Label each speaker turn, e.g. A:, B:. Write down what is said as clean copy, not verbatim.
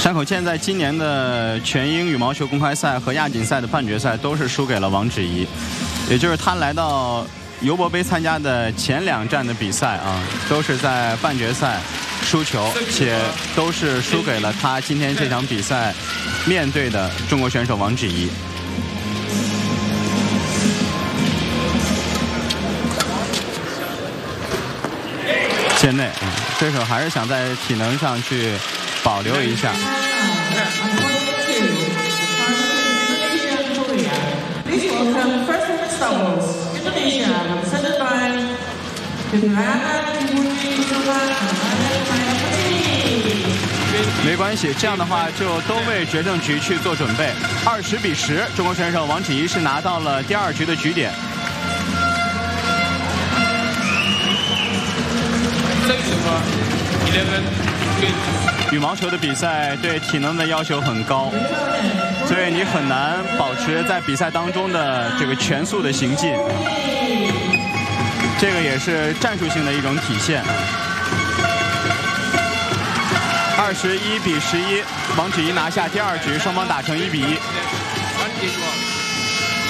A: 山口茜在今年的全英羽毛球公开赛和亚锦赛的半决赛都是输给了王芷怡，也就是她来到尤伯杯参加的前2站的比赛啊，都是在半决赛输球，且都是输给了她今天这场比赛面对的中国选手王芷怡。线内，对手还是想在体能上去保留一下。没关系，这样的话就都为决胜局去做准备。20比10，中国选手王芷怡是拿到了第2局的局点。羽毛球的比赛对体能的要求很高，所以你很难保持在比赛当中的这个全速的行进，这个也是战术性的一种体现。21比11，王芷怡拿下第2局，双方打成1比1。